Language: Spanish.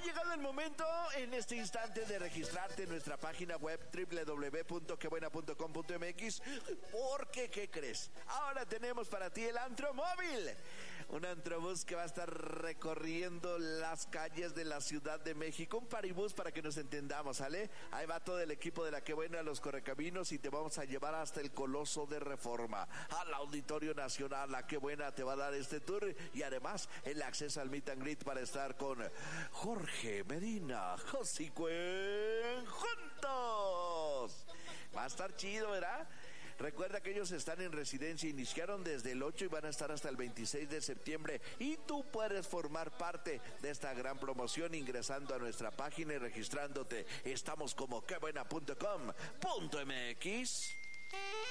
llegado el momento en este instante de registrarte en nuestra página web www.quebuena.com.mx, porque, ¿qué crees? Ahora tenemos para ti el Antromóvil, un antrobús que va a estar recorriendo las calles de la Ciudad de México, un paribús para que nos entendamos, ¿sale? Ahí va todo el equipo de La Que Buena, los Correcaminos, y te vamos a llevar hasta el Coloso de Reforma, al Auditorio Nacional. La Que Buena te va a dar este tour y además el acceso al meet and greet para estar con Jorge Medina, Josicuen, juntos. Va a estar chido, ¿verdad? Recuerda que ellos están en residencia, iniciaron desde el 8 y van a estar hasta el 26 de septiembre. Y tú puedes formar parte de esta gran promoción ingresando a nuestra página y registrándote. Estamos como quebuena.com.mx.